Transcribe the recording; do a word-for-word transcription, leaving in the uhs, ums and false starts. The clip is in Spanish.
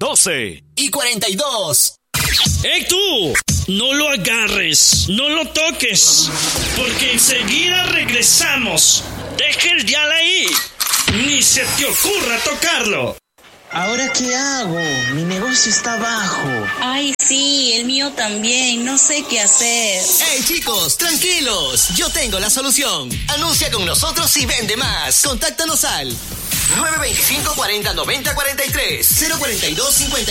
doce y cuarenta y dos. ¡Eh tú! No lo agarres, no lo toques, porque enseguida regresamos. Deja el dial ahí. Ni se te ocurra tocarlo. ¿Ahora qué hago? Mi negocio está bajo. Ay, sí, el mío también. No sé qué hacer. ¡Hey, chicos! ¡Tranquilos! Yo tengo la solución. Anuncia con nosotros y vende más. Contáctanos al nueve dos cinco, cuarenta, noventa, cuarenta y tres, cero cuarenta y dos, cincuenta